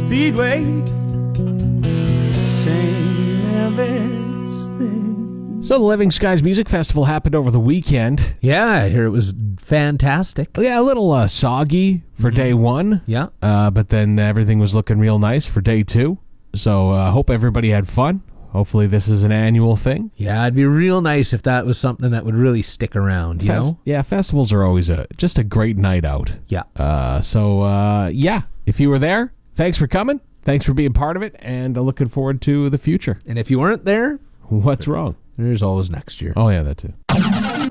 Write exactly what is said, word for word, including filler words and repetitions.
Speedway. Saint Elvis. So the Living Skies Music Festival happened over the weekend. Yeah, I hear it was fantastic. Yeah, a little uh, soggy for mm-hmm. day one. Yeah. Uh, but then everything was looking real nice for day two. So I uh, hope everybody had fun. Hopefully this is an annual thing. Yeah, it'd be real nice if that was something that would really stick around, you Fest- know? Yeah, festivals are always a just a great night out. Yeah. Uh, so, uh, yeah, if you were there, thanks for coming. Thanks for being part of it, and uh, looking forward to the future. And if you weren't there, what's wrong? There's always next year. Oh, yeah, that too.